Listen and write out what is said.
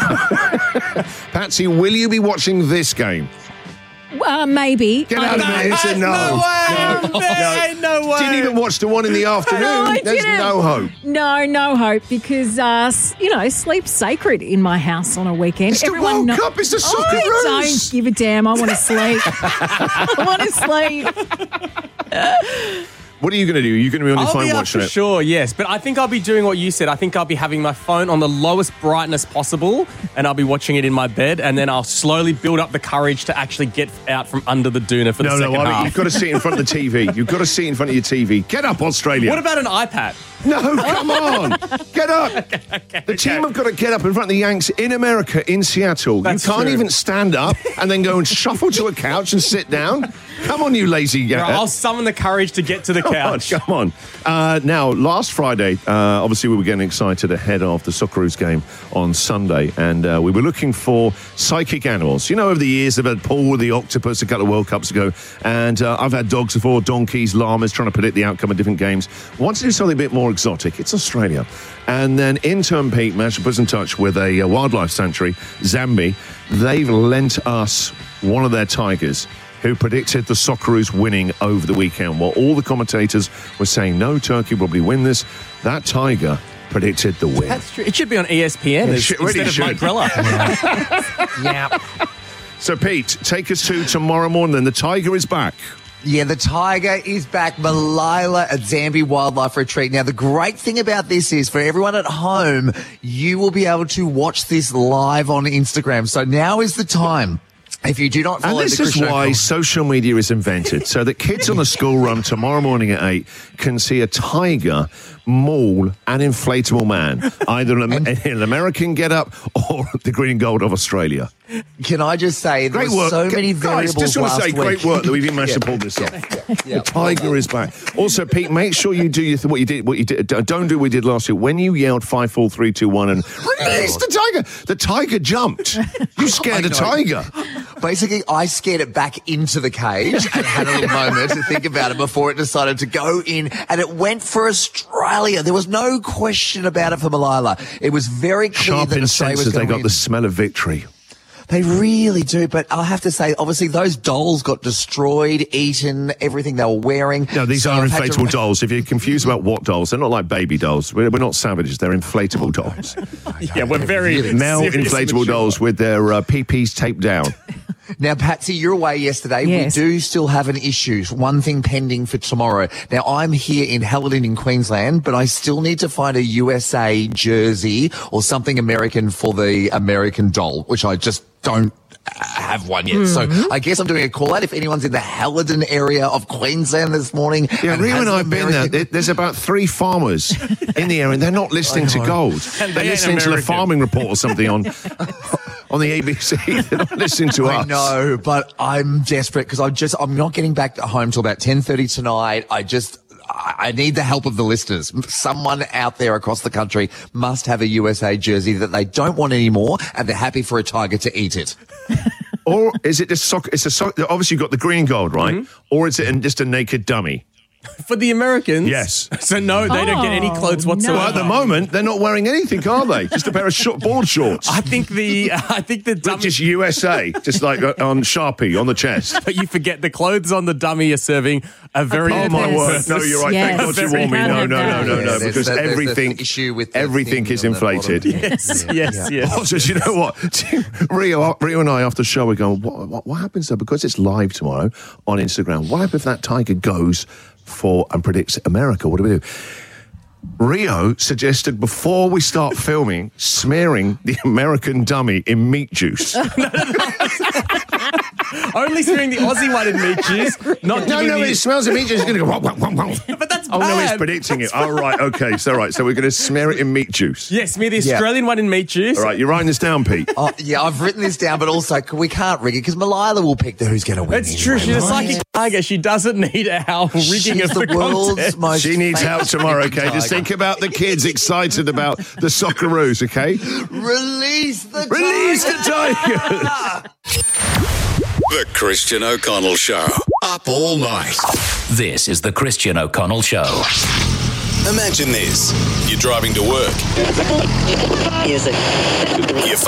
Patsy, will you be watching this game? Maybe. Get out of here. It's a no. No way. Didn't even watch the one in the afternoon. I There's didn't. no hope. No hope because, sleep's sacred in my house on a weekend. It's the World Cup. It's the Socceroos. I don't give a damn. I want to sleep. I want to sleep. What are you going to do? Are you going to be on your phone I'll be up watching for it? sure, yes. But I think I'll be doing what you said. I think I'll be having my phone on the lowest brightness possible and I'll be watching it in my bed and then I'll slowly build up the courage to actually get out from under the doona for the second half. You've got to sit in front of the TV. You've got to sit in front of your TV. Get up, Australia. What about an iPad? No, come on. Get up. The team have got to get up in front of the Yanks in America, in Seattle. That's you can't true. even stand up and then go and shuffle to a couch and sit down. Come on, you lazy guy. I'll summon the courage to get to the couch. Come on. Now, last Friday, obviously we were getting excited ahead of the Socceroos game on Sunday, and we were looking for psychic animals. You know, over the years, they've had Paul the octopus a couple of World Cups ago, and I've had dogs before, donkeys, llamas, trying to predict the outcome of different games. I want to do something a bit more exotic. It's Australia. And then intern Pete managed to put us in touch with a wildlife sanctuary, Zambi. They've lent us one of their tigers, who predicted the Socceroos winning over the weekend. While all the commentators were saying, no, Turkey will probably win this, that tiger predicted the win. That's true. It should be on ESPN instead of Mike Grella. Yeah. So, Pete, take us to tomorrow morning. The tiger is back. Yeah, the tiger is back. Malila at Zambi Wildlife Retreat. Now, the great thing about this is for everyone at home, you will be able to watch this live on Instagram. So now is the time. If you do not follow and this the is Christian why O'Connell- social media is invented, so that kids on the school run tomorrow morning at 8 can see a tiger maul an inflatable man, either in an American get-up or the green and gold of Australia. Can I just say, there Great were work. so many Guys, variables just want to last say, great week. work that we've even managed to pull this off. The tiger is back. Also, Pete, make sure you do what you did. Don't do what we did last year. When you yelled 5, 4, 3, 2, 1 and release the tiger jumped. You scared a tiger. Basically, I scared it back into the cage and had a little moment to think about it before it decided to go in, and it went for Australia. There was no question about it for Malila. It was very clear Sharp that in Australia was senses, going they to got win. the smell of victory. They really do, but I'll have to say, obviously, those dolls got destroyed, eaten, everything they were wearing. No, these So are I've had to- inflatable dolls. If you're confused about what dolls, they're not like baby dolls. We're not savages. They're inflatable dolls. Yeah, we're very Male serious inflatable mature. dolls with their PPs taped down. Now, Patsy, you're away yesterday. Yes. We do still have an issue. One thing pending for tomorrow. Now, I'm here in Helidon in Queensland, but I still need to find a USA jersey or something American for the American doll, which I just don't have one yet. So I guess I'm doing a call out if anyone's in the Helidon area of Queensland this morning. Yeah, Rio has and an I've been there. American- There's about 3 farmers in the area, and they're not listening to Gold. And They're they ain't listening to the American. Farming Report or something on the ABC. They're not listening to I us. know, but I'm desperate because I'm not getting back home till about 10:30 tonight. I need the help of the listeners. Someone out there across the country must have a USA jersey that they don't want anymore, and they're happy for a tiger to eat it. Or is it just soccer? It's a soccer. Obviously, you've got the green and gold, right? Mm-hmm. Or is it just a naked dummy? For the Americans? Yes. So no, they don't get any clothes whatsoever. Well, at the moment, they're not wearing anything, are they? Just a pair of board shorts. I think the dummy. Just USA, just like on Sharpie on the chest. But you forget the clothes on the dummy you're serving are very. Oh my Purpose. word! No, you're right. Yes. Thank God you warned me. No, There's because the everything issue with the everything thing is on the bottom. inflated. Yes. Also, you know what? Rio and I after the show we're going, what happens though? Because it's live tomorrow on Instagram. What happens if that tiger goes for and predicts America? What do we do? Rio suggested before we start filming, smearing the American dummy in meat juice. Only smearing the Aussie one in meat juice. Not No, giving it smells of meat juice. It's going to go. Wah, wah, wah, wah. But that's Oh no, he's bad. predicting it. Oh right, okay, so we're going to smear it in meat juice. Yes, smear the Australian one in meat juice. All right, you're writing this down, Pete. Oh, yeah, I've written this down, but also we can't rig it because Malila will pick who's going to win. It's true. anyway, She's a right? psychic tiger. She doesn't need our rigging She's of the world's contest. most She needs help famous tomorrow, okay? tiger. Just think about the kids excited about the Socceroos, okay? Release the Release the tiger! tiger! The Christian O'Connell Show. Up all night. This is the Christian O'Connell Show. Imagine this. You're driving to work. Music. Your